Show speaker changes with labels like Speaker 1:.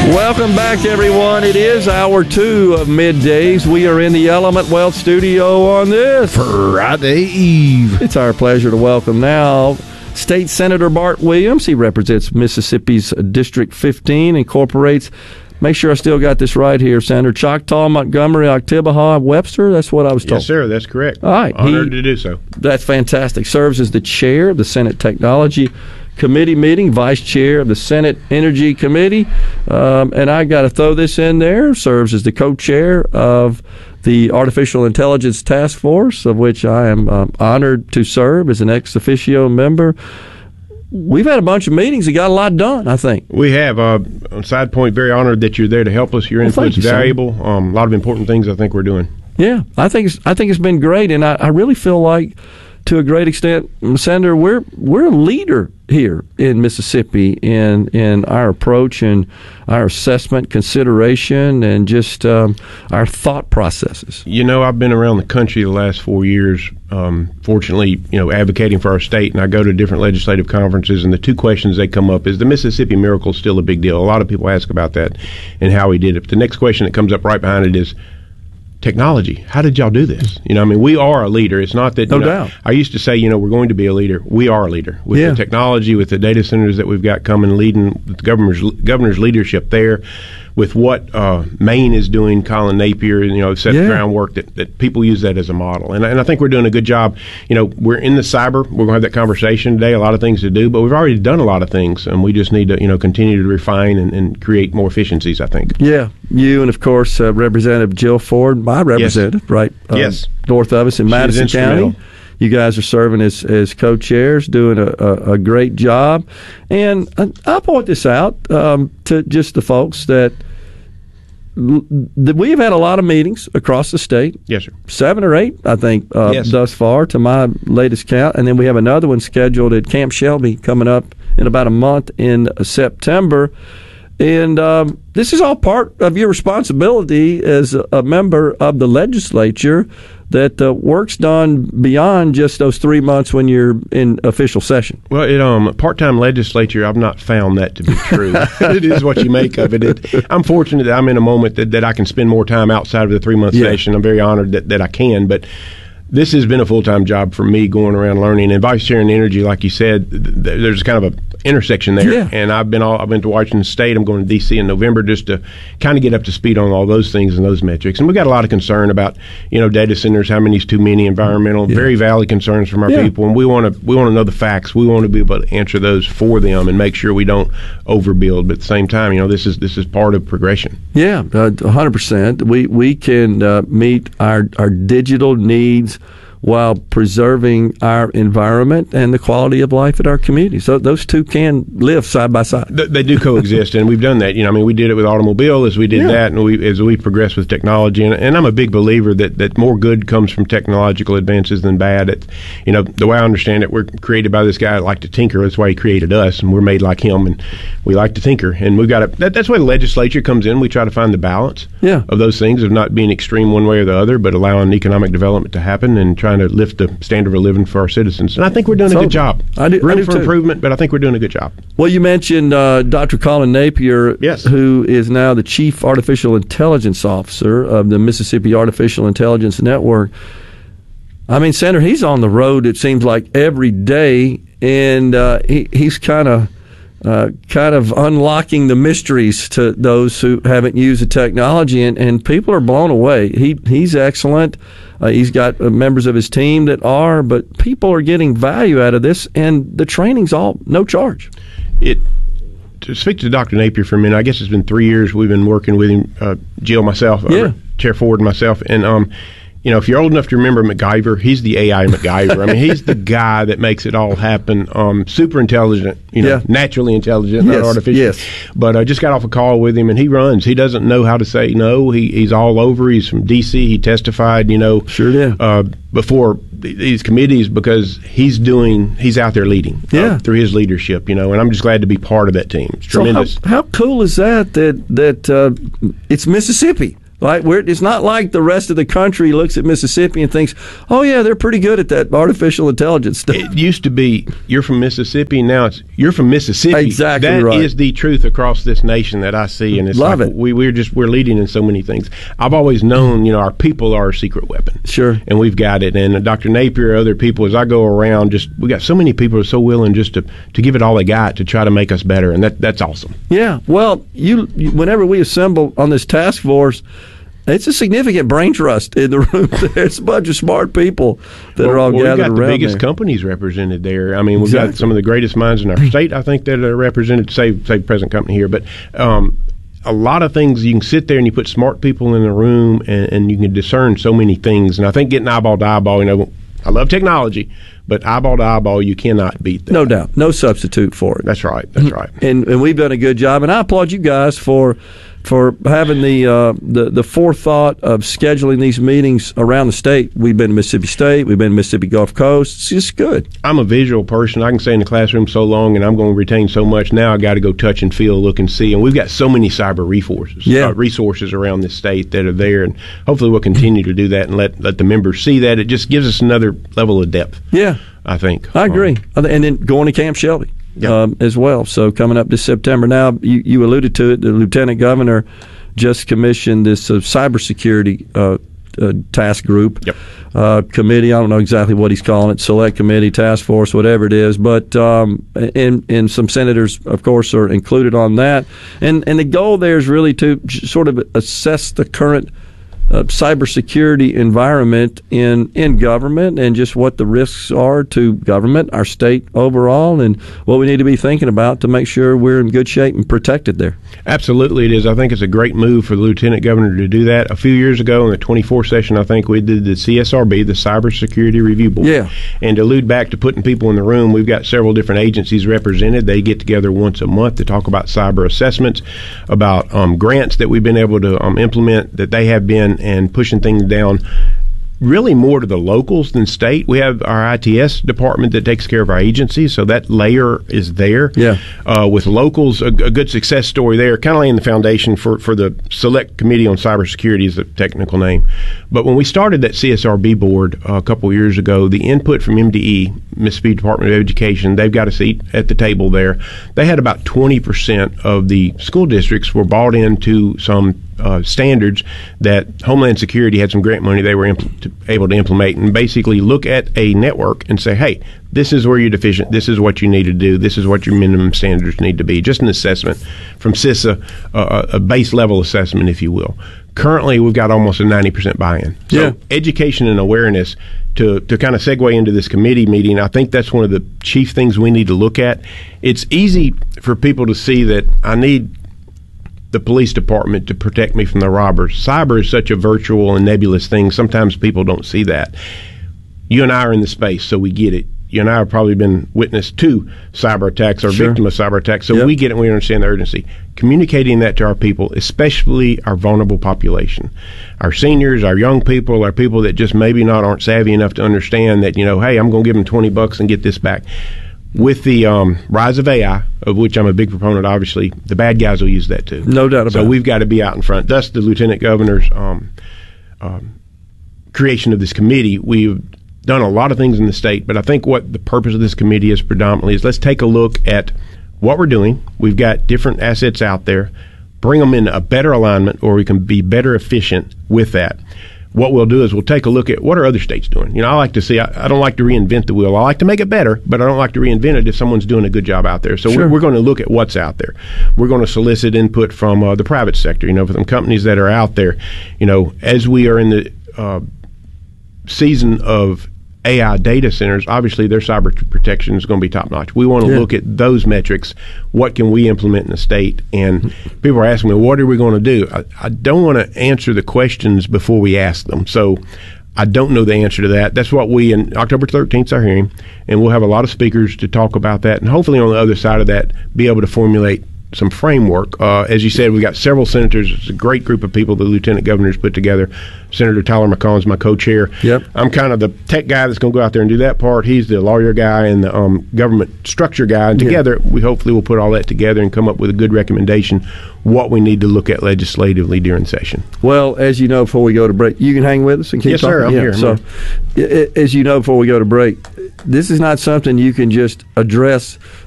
Speaker 1: Welcome back, everyone. It is hour 2 of Middays. We are in the Element Wealth studio on this
Speaker 2: Friday Eve.
Speaker 1: It's our pleasure to welcome now State Senator Bart Williams. He represents Mississippi's District 15, incorporates, make sure I still got this right here, Senator, Choctaw, Montgomery, Oktibbeha, Webster. That's what I was told.
Speaker 2: Yes, sir. That's correct.
Speaker 1: All right.
Speaker 2: Honored to do so.
Speaker 1: That's fantastic. Serves as the chair of the Senate Technology Committee meeting, vice chair of the Senate Energy Committee, and I got to throw this in there, serves as the co-chair of the Artificial Intelligence Task Force, of which I am honored to serve as an ex officio member. We've had a bunch of meetings and got a lot done, I think.
Speaker 2: We have. On side point, very honored that you're there to help us. Your input's valuable. A lot of important things I think we're doing.
Speaker 1: Yeah, I think it's been great, and I really feel like, to a great extent, Senator, we're a leader here in Mississippi in our approach and our assessment, consideration, and just our thought processes.
Speaker 2: You know, I've been around the country the last 4 years, fortunately, advocating for our state, and I go to different legislative conferences, and the two questions that come up is the Mississippi Miracle is still a big deal. A lot of people ask about that and how we did it. But the next question that comes up right behind it is technology. How did y'all do this? We are a leader. It's not that,
Speaker 1: no doubt.
Speaker 2: I used to say, we're going to be a leader. We are a leader. With the technology, with the data centers that we've got coming, leading the governor's leadership there, with what Maine is doing, Colin Napier, set the groundwork that people use that as a model. And I think we're doing a good job. We're in the cyber. We're going to have that conversation today, a lot of things to do, but we've already done a lot of things, and we just need to, continue to refine and create more efficiencies, I think.
Speaker 1: Yeah. You and, of course, Representative Jill Ford, my representative, right?
Speaker 2: Yes.
Speaker 1: North of us in Madison County. You guys are serving as co-chairs, doing a great job. And I'll point this out to just the folks that we've had a lot of meetings across the state.
Speaker 2: Yes, sir.
Speaker 1: 7 or 8, I think, thus far, to my latest count. And then we have another one scheduled at Camp Shelby coming up in about a month in September. And this is all part of your responsibility as a member of the legislature, that work's done beyond just those 3 months when you're in official session.
Speaker 2: Well, part-time legislature, I've not found that to be true. It is what you make of it. I'm fortunate that I'm in a moment that I can spend more time outside of the 3-month session. I'm very honored that I can, but this has been a full-time job for me, going around learning. And vice chair in energy, like you said, there's kind of a intersection there.
Speaker 1: Yeah.
Speaker 2: And I've been to Washington State. I'm going to D.C. in November just to kind of get up to speed on all those things and those metrics. And we've got a lot of concern about, data centers, how many is too many, environmental, very valid concerns from our people. And we want to know the facts. We want to be able to answer those for them and make sure we don't overbuild. But at the same time, this is part of progression.
Speaker 1: Yeah, 100%. We can meet our digital needs while preserving our environment and the quality of life at our community. So those two can live side by side.
Speaker 2: They do coexist, and we've done that. We did it with automobile as we did that, and as we progress with technology. And I'm a big believer that more good comes from technological advances than bad. The way I understand it, we're created by this guy that liked to tinker. That's why he created us, and we're made like him, and we like to tinker. And we've got that's why the legislature comes in. We try to find the balance of those things, of not being extreme one way or the other, but allowing economic development to happen and trying to lift the standard of living for our citizens. And I think we're doing a good job. Room for improvement, but I think we're doing a good job.
Speaker 1: Well, you mentioned Dr. Colin Napier, who is now the Chief Artificial Intelligence Officer of the Mississippi Artificial Intelligence Network. I mean, Senator, he's on the road, it seems like, every day, and he's kind of unlocking the mysteries to those who haven't used the technology, and people are blown away. He's excellent. He's got members of his team that are, but people are getting value out of this, and the training's all no charge.
Speaker 2: To speak to Dr. Napier for a minute, I guess it's been 3 years we've been working with him, Jill, myself, Chair Ford, and myself, and if you're old enough to remember MacGyver, he's the AI MacGyver. I mean, he's the guy that makes it all happen. Super intelligent, naturally intelligent, not artificial.
Speaker 1: Yes.
Speaker 2: But I just got off a call with him, and he runs. He doesn't know how to say no. He's all over. He's from D.C. He testified,
Speaker 1: Sure did.
Speaker 2: Before these committees, because he's out there leading through his leadership, and I'm just glad to be part of that team. It's tremendous.
Speaker 1: So how cool is that it's Mississippi? Like it's not like the rest of the country looks at Mississippi and thinks, "Oh yeah, they're pretty good at that artificial intelligence stuff."
Speaker 2: It used to be you're from Mississippi, now it's you're from Mississippi.
Speaker 1: Exactly
Speaker 2: that
Speaker 1: right.
Speaker 2: is the truth across this nation that I see, and it's
Speaker 1: Love
Speaker 2: like
Speaker 1: it.
Speaker 2: we're leading in so many things. I've always known, our people are a secret weapon.
Speaker 1: Sure.
Speaker 2: And we've got it. And Dr. Napier, other people, as I go around, we got so many people who are so willing just to give it all they got to try to make us better, and that's awesome.
Speaker 1: Yeah. Well, you whenever we assemble on this task force, it's a significant brain trust in the room. There's a bunch of smart people that are all gathered around.
Speaker 2: We've got the biggest
Speaker 1: there.
Speaker 2: companies represented there. I mean, we've
Speaker 1: Exactly.
Speaker 2: got some of the greatest minds in our state, I think, that are represented, say present company here. But a lot of things, you can sit there and you put smart people in the room and you can discern so many things. And I think getting eyeball to eyeball, I love technology, but eyeball to eyeball, you cannot beat that.
Speaker 1: No doubt. No substitute for it.
Speaker 2: That's right. That's right.
Speaker 1: And we've done a good job. And I applaud you guys for having the forethought of scheduling these meetings around the state. We've been to Mississippi State. We've been to Mississippi Gulf Coast. It's just good.
Speaker 2: I'm a visual person. I can stay in the classroom so long, and I'm going to retain so much. Now I got to go touch and feel, look and see. And we've got so many cyber resources around this state that are there, and hopefully we'll continue to do that and let the members see that. It just gives us another level of depth.
Speaker 1: Yeah,
Speaker 2: I think.
Speaker 1: I agree. And then going to Camp Shelby.
Speaker 2: Yep.
Speaker 1: As well. So coming up this September. Now, you alluded to it, the Lieutenant Governor just commissioned this cybersecurity task group committee. I don't know exactly what he's calling it, select committee, task force, whatever it is. But and some senators, of course, are included on that. And the goal there is really to sort of assess the current cybersecurity environment in government and just what the risks are to government, our state overall, and what we need to be thinking about to make sure we're in good shape and protected there.
Speaker 2: Absolutely it is. I think it's a great move for the Lieutenant Governor to do that. A few years ago in the 24 session, I think we did the CSRB, the Cybersecurity Review Board.
Speaker 1: Yeah.
Speaker 2: And to allude back to putting people in the room, we've got several different agencies represented. They get together once a month to talk about cyber assessments, about grants that we've been able to implement that they have been, and pushing things down really more to the locals than state. We have our ITS department that takes care of our agencies, so that layer is there.
Speaker 1: Yeah.
Speaker 2: With locals, a good success story there, kind of laying the foundation for the Select Committee on Cybersecurity is the technical name. But when we started that CSRB board a couple years ago, the input from MDE, Mississippi Department of Education, they've got a seat at the table there. They had about 20% of the school districts were bought into some standards that Homeland Security had some grant money they were able to implement, and basically look at a network and say, hey, this is where you're deficient, this is what you need to do, this is what your minimum standards need to be. Just an assessment from CISA, a base level assessment, if you will. Currently, we've got almost a 90% buy-in. So education and awareness, to kind of segue into this committee meeting, I think that's one of the chief things we need to look at. It's easy for people to see that I need the police department to protect me from the robbers. Cyber is such a virtual and nebulous thing. Sometimes people don't see that. You and I are in the space, so we get it. You and I have probably been witness to cyber attacks or victim of cyber attacks, so we get it and we understand the urgency. Communicating that to our people, especially our vulnerable population, our seniors, our young people, our people that just maybe aren't savvy enough to understand that, hey, I'm going to give them $20 and get this back. With the rise of AI, of which I'm a big proponent, obviously, the bad guys will use that too.
Speaker 1: No doubt about it.
Speaker 2: So we've got to be out in front. Thus, the Lieutenant Governor's creation of this committee. We've done a lot of things in the state, but I think what the purpose of this committee is predominantly is let's take a look at what we're doing. We've got different assets out there. Bring them in a better alignment, or we can be better efficient with that. What we'll do is we'll take a look at what are other states doing. I like to see, I don't like to reinvent the wheel. I like to make it better, but I don't like to reinvent it if someone's doing a good job out there. So we're going to look at what's out there. We're going to solicit input from the private sector, for some companies that are out there. As we are in the season of AI data centers, obviously their cyber protection is going to be top notch. We want to look at those metrics. What can we implement in the state? And people are asking me, what are we going to do? I don't want to answer the questions before we ask them. So I don't know the answer to that. That's what we, in October 13th, our hearing, and we'll have a lot of speakers to talk about that, and hopefully on the other side of that, be able to formulate some framework. As you said, we got several senators. It's a great group of people the lieutenant governor's put together. Senator Tyler McCollum is my co-chair.
Speaker 1: Yep.
Speaker 2: I'm kind of the tech guy that's going to go out there and do that part. He's the lawyer guy and the government structure guy. And together, we hopefully will put all that together and come up with a good recommendation what we need to look at legislatively during session.
Speaker 1: Well, as you know, before we go to break, you can hang with us and keep
Speaker 2: yes,
Speaker 1: talking.
Speaker 2: Sir, I'm here.
Speaker 1: So, as you know, before we go to break, this is not something you can just address